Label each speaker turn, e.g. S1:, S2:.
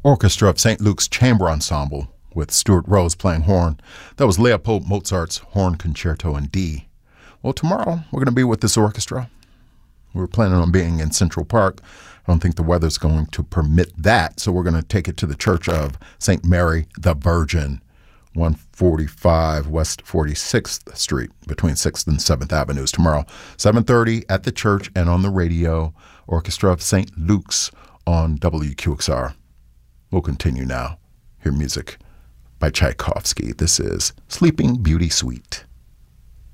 S1: Orchestra of St. Luke's Chamber Ensemble with Stuart Rose playing horn. That was Leopold Mozart's Horn Concerto in D. Well, tomorrow we're going to be with this orchestra. We're planning on being in Central Park. I don't think the weather's going to permit that, so we're going to take it to the Church of St. Mary the Virgin, 145 West 46th Street, between 6th and 7th Avenues tomorrow, 7:30 at the church and on the radio, Orchestra of St. Luke's on WQXR. We'll continue now. Hear music by Tchaikovsky. This is Sleeping Beauty Suite.